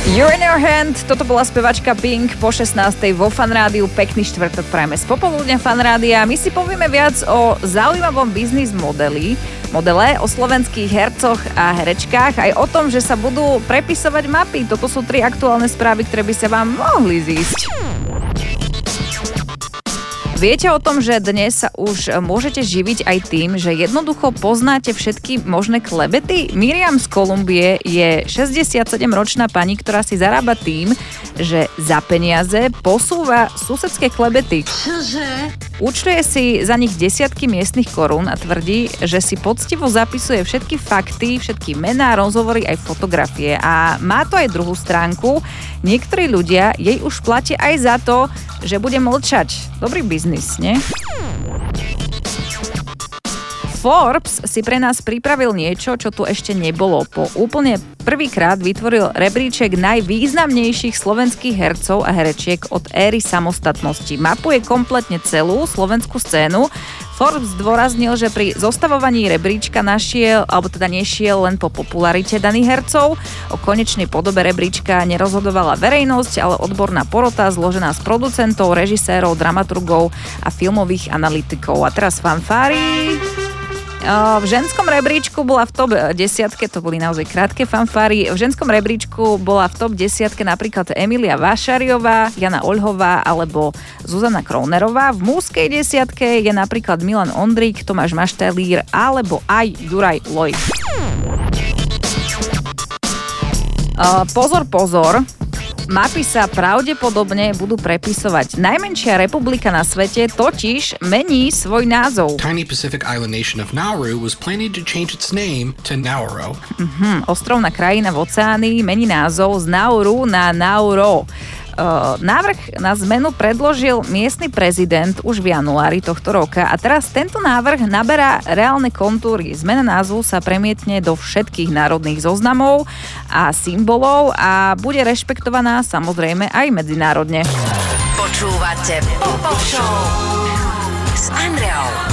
You're in your hand, toto bola spevačka Pink po 16. vo Fan Rádiu. Pekný štvrtok prajme z popoludňa Fan Rádia. My si povieme viac o zaujímavom biznis modele, o slovenských hercoch a herečkách, aj o tom, že sa budú prepisovať mapy. Toto sú 3 aktuálne správy, ktoré by sa vám mohli zísť. Viete o tom, že dnes sa už môžete živiť aj tým, že jednoducho poznáte všetky možné klebety? Miriam z Kolumbie je 67-ročná pani, ktorá si zarába tým, že za peniaze posúva susedské klebety. Čože? Účtuje si za nich desiatky miestnych korún a tvrdí, že si poctivo zapisuje všetky fakty, všetky mená, rozhovory aj fotografie. A má to aj druhú stránku. Niektorí ľudia jej už platia aj za to, že bude mlčať. Dobrý biznis, nie? Forbes si pre nás pripravil niečo, čo tu ešte nebolo. Po úplne prvýkrát vytvoril rebríček najvýznamnejších slovenských hercov a herečiek od éry samostatnosti. Mapuje kompletne celú slovenskú scénu. Forbes zdôraznil, že pri zostavovaní rebríčka nešiel len po popularite daných hercov. O konečnej podobe rebríčka nerozhodovala verejnosť, ale odborná porota zložená z producentov, režisérov, dramaturgov a filmových analytikov. A teraz fanfári. V ženskom rebríčku bola v top 10, to boli naozaj krátke fanfári, v ženskom rebríčku bola v top 10 napríklad Emilia Vášariová, Jana Oľhová alebo Zuzana Krounerová. V mužskej desiatke je napríklad Milan Ondrík, Tomáš Maštalír alebo aj Juraj Loj. Pozor, mapy sa pravdepodobne budú prepisovať. Najmenšia republika na svete totiž mení svoj názov. Tiny Pacific island nation of Nauru was planning to change its name to Nauru. Ostrovná krajina v oceánii mení názov z Nauru na Nauro. Návrh na zmenu predložil miestny prezident už v januári tohto roka a teraz tento návrh naberá reálne kontúry. Zmena názvu sa premietne do všetkých národných zoznamov a symbolov a bude rešpektovaná samozrejme aj medzinárodne. Počúvate Pop Show s Andreou.